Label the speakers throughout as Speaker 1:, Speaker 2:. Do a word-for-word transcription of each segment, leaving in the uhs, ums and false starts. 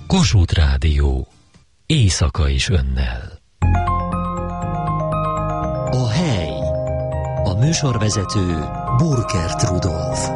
Speaker 1: Kossuth Rádió. Éjszaka is önnel. A hely. A műsorvezető Burkert Rudolf.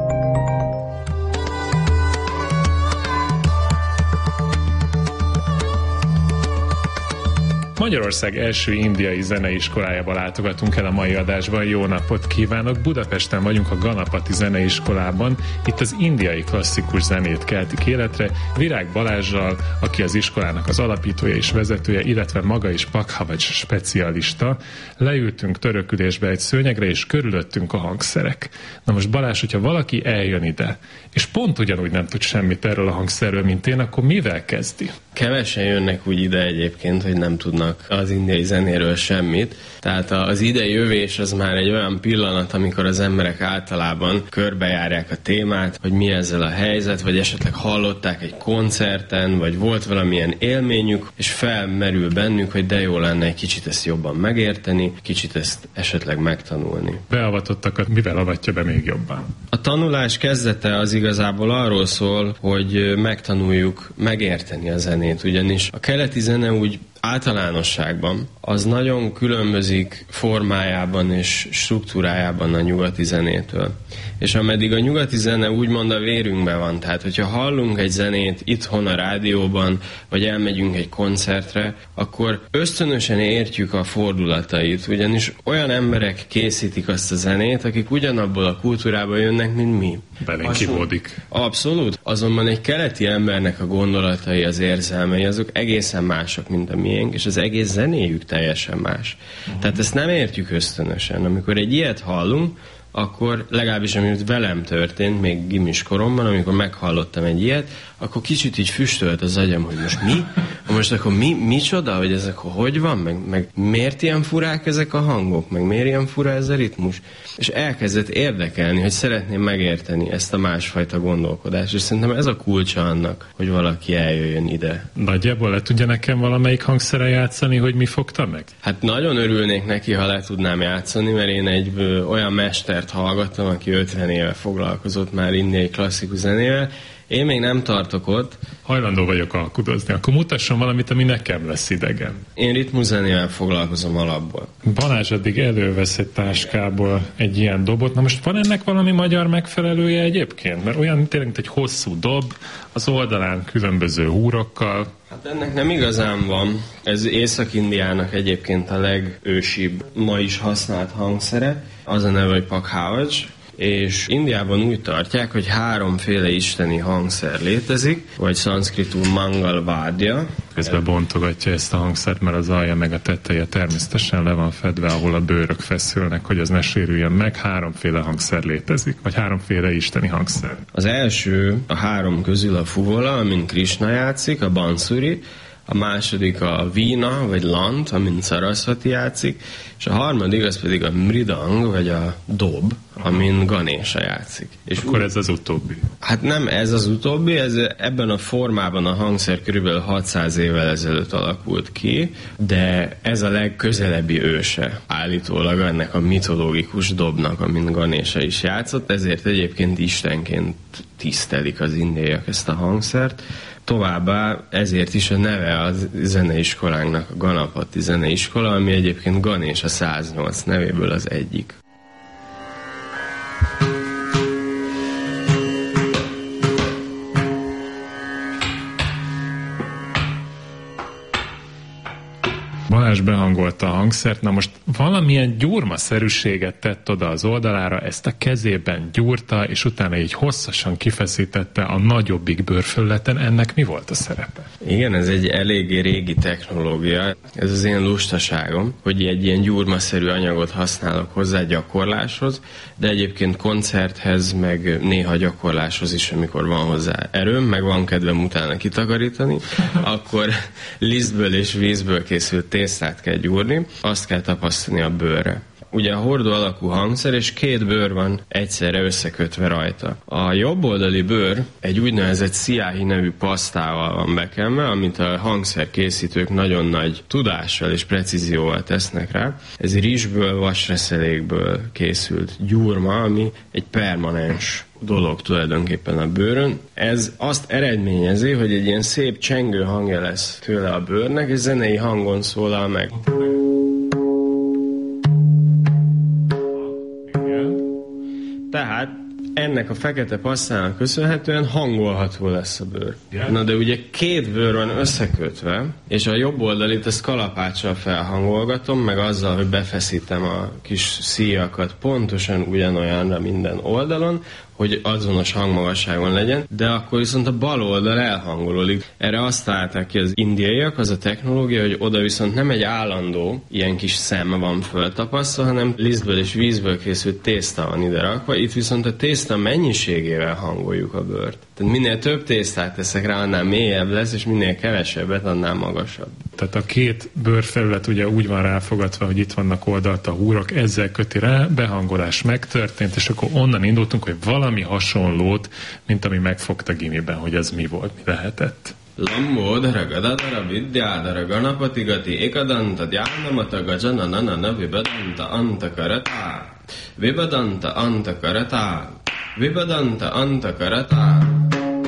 Speaker 2: Magyarország első indiai zeneiskolájába látogatunk el a mai adásban. Jó napot kívánok! Budapesten vagyunk a Ganapati Zeneiskolában. Itt az indiai klasszikus zenét keltik életre Virág Balázssal, aki az iskolának az alapítója és vezetője, illetve maga is Pakhavaj specialista. Leültünk törökülésbe egy szőnyegre, és körülöttünk a hangszerek. Na most Balázs, hogyha valaki eljön ide, és pont ugyanúgy nem tud semmit erről a hangszerről, mint én, akkor mivel kezdi?
Speaker 3: Kevesen jönnek úgy ide egyébként, hogy nem tudnak az indiai zenéről semmit. Tehát az idei jövés az már egy olyan pillanat, amikor az emberek általában körbejárják a témát, hogy mi ezzel a helyzet, vagy esetleg hallották egy koncerten, vagy volt valamilyen élményük, és felmerül bennük, hogy de jó lenne egy kicsit ezt jobban megérteni, kicsit ezt esetleg megtanulni.
Speaker 2: Beavatottakat mivel avatja be még jobban?
Speaker 3: A tanulás kezdete az igazából arról szól, hogy megtanuljuk megérteni a zenét, ugyanis a keleti zene úgy általánosságban az nagyon különbözik formájában és struktúrájában a nyugati zenétől. És ameddig a nyugati zene úgymond a vérünkben van, tehát hogyha hallunk egy zenét itthon a rádióban, vagy elmegyünk egy koncertre, akkor ösztönösen értjük a fordulatait, ugyanis olyan emberek készítik azt a zenét, akik ugyanabból a kultúrából jönnek, mint mi.
Speaker 2: Belén kivódik.
Speaker 3: Abszolút. Azonban egy keleti embernek a gondolatai, az érzelmei, azok egészen mások, mint a miénk, és az egész zenéjük teljesen más. Uh-huh. Tehát ezt nem értjük ösztönösen. Amikor egy ilyet hallunk, akkor legalábbis amit velem történt, még gimis koromban, amikor meghallottam egy ilyet, akkor kicsit így füstölt az agyam, hogy most mi? Most akkor mi, micsoda, hogy ezek hogy van? Meg, meg miért ilyen furák ezek a hangok? Meg miért ilyen fura ez a ritmus? És elkezdett érdekelni, hogy szeretném megérteni ezt a másfajta gondolkodást. És szerintem ez a kulcsa annak, hogy valaki eljöjjön ide.
Speaker 2: Nagyjából le tudja nekem valamelyik hangszere játszani, hogy mi fogta meg?
Speaker 3: Hát nagyon örülnék neki, ha le tudnám játszani, mert én egy ö, olyan mestert hallgattam, aki ötven éve foglalkozott már indiai klasszikus zenével. Én még nem tartok ott.
Speaker 2: Hajlandó vagyok alkudozni. Akkor mutasson valamit, ami nekem lesz idegen.
Speaker 3: Én ritmuszenével foglalkozom alapból.
Speaker 2: Balázs addig elővesz egy táskából egy ilyen dobot. Na most van ennek valami magyar megfelelője egyébként? Mert olyan tényleg, mint egy hosszú dob, az oldalán különböző húrokkal.
Speaker 3: Hát ennek nem igazán van. Ez Észak-Indiának egyébként a legősibb, ma is használt hangszere. Az a neve, hogy Pakhavaj. És Indiában úgy tartják, hogy háromféle isteni hangszer létezik, vagy szanszkritul Mangal Vádja.
Speaker 2: Közben bontogatja ezt a hangszert, mert az alja meg a teteje természetesen le van fedve, ahol a bőrök feszülnek, hogy az ne sérüljön meg. Háromféle hangszer létezik, vagy háromféle isteni hangszer.
Speaker 3: Az első a három közül a fuvola, amin Krishna játszik, a bansuri, a második a vína, vagy lant, amin Sarasvati játszik, és a harmadik az pedig a mridang, vagy a dob, amin Ganesha játszik. És
Speaker 2: akkor úgy, ez az utóbbi?
Speaker 3: Hát nem ez az utóbbi, ez ebben a formában a hangszer körülbelül hatszáz évvel ezelőtt alakult ki, de ez a legközelebbi őse állítólag ennek a mitológikus dobnak, amin Ganesha is játszott, ezért egyébként istenként tisztelik az indiaiak ezt a hangszert. Továbbá ezért is a neve a zeneiskolánknak a Ganapati Zeneiskola, ami egyébként Ganesha száznyolc nevéből az egyik.
Speaker 2: Balázs behangolta a hangszert, na most valamilyen gyurmaszerűséget tett oda az oldalára, ezt a kezében gyúrta, és utána így hosszasan kifeszítette a nagyobbik bőrfölleten. Ennek mi volt a szerepe?
Speaker 3: Igen, ez egy eléggé régi technológia. Ez az én lustaságom, hogy egy ilyen gyurmaszerű anyagot használok hozzá gyakorláshoz, de egyébként koncerthez, meg néha gyakorláshoz is, amikor van hozzá erőm, meg van kedvem utána kitakarítani, akkor lisztből és vízből készült tésztát kell gyúrni, azt kell tapasztani a bőrre. Ugye a hordó alakú hangszer, és két bőr van egyszerre összekötve rajta. A jobb oldali bőr egy úgynevezett sziáhi nevű pasztával van bekenve, amit a hangszerkészítők nagyon nagy tudással és precízióval tesznek rá. Ez rizsből, vasreszelékből készült gyúrma, ami egy permanens dolog tulajdonképpen a bőrön. Ez azt eredményezi, hogy egy ilyen szép csengő hangja lesz tőle a bőrnek, és zenei hangon szólal meg. Tehát ennek a fekete passzának köszönhetően hangolható lesz a bőr. Yeah. Na de ugye két bőr van összekötve, és a jobb oldalit ezt kalapáccsal felhangolgatom, meg azzal, hogy befeszítem a kis szíjakat pontosan ugyanolyanra minden oldalon, hogy azonos hangmagasságon legyen, de akkor viszont a bal oldal elhangolódik. Erre azt találták ki az indiaiak, az a technológia, hogy oda viszont nem egy állandó ilyen kis szem van föltapasztva, hanem lisztből és vízből készült tészta van ide rakva, itt viszont a tészta mennyiségével hangoljuk a bőrt. Tehát minél több tésztát teszek rá, annál mélyebb lesz, és minél kevesebbet, annál magasabb.
Speaker 2: Tehát a két bőrfelület ugye úgy van ráfogatva, hogy itt vannak oldalt a húrok, ezzel köti rá, behangolás megtörtént, és akkor onnan indultunk, hogy valami hasonlót, mint ami megfogta gimiben, hogy ez mi volt, mi lehetett.
Speaker 3: Lambodhara gadadhara vidyádhara ganapatigati ekadanta gyánamata gajananana vibadanta antakarata vibadanta antakarata vibadanta antakarata